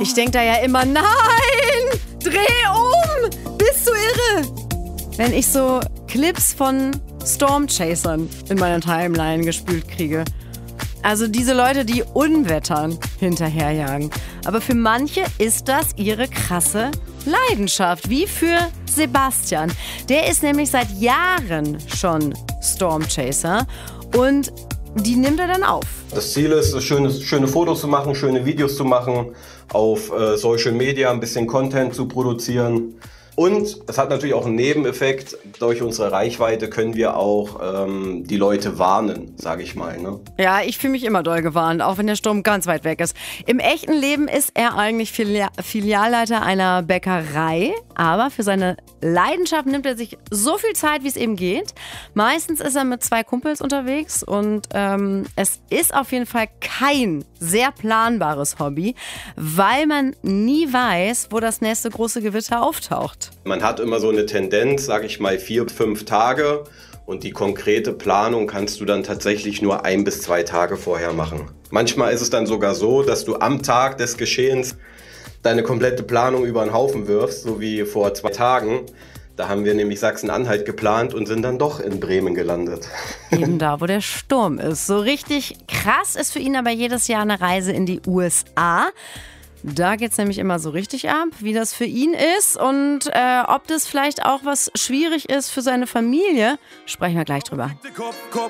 Ich denke da ja immer, nein, dreh um, bist du irre? Wenn ich so Clips von Stormchasern in meiner Timeline gespült kriege. Also diese Leute, die Unwettern hinterherjagen. Aber für manche ist das ihre krasse Leidenschaft, wie für Sebastian. Der ist nämlich seit Jahren schon Stormchaser und die nimmt er dann auf. Das Ziel ist, schöne Fotos zu machen, schöne Videos zu machen, auf Social Media ein bisschen Content zu produzieren. Und es hat natürlich auch einen Nebeneffekt. Durch unsere Reichweite können wir auch die Leute warnen, sage ich mal. Ne? Ja, ich fühle mich immer doll gewarnt, auch wenn der Sturm ganz weit weg ist. Im echten Leben ist er eigentlich Filialleiter einer Bäckerei. Aber für seine Leidenschaft nimmt er sich so viel Zeit, wie es eben geht. Meistens ist er mit 2 Kumpels unterwegs und es ist auf jeden Fall kein sehr planbares Hobby, weil man nie weiß, wo das nächste große Gewitter auftaucht. Man hat immer so eine Tendenz, sage ich mal, 4-5 Tage und die konkrete Planung kannst du dann tatsächlich nur 1 bis 2 Tage vorher machen. Manchmal ist es dann sogar so, dass du am Tag des Geschehens deine komplette Planung über den Haufen wirfst, so wie vor 2 Tagen. Da haben wir nämlich Sachsen-Anhalt geplant und sind dann doch in Bremen gelandet. Eben da, wo der Sturm ist. So richtig krass ist für ihn aber jedes Jahr eine Reise in die USA. Da geht's nämlich immer so richtig ab, wie das für ihn ist und ob das vielleicht auch was schwierig ist für seine Familie, sprechen wir gleich drüber.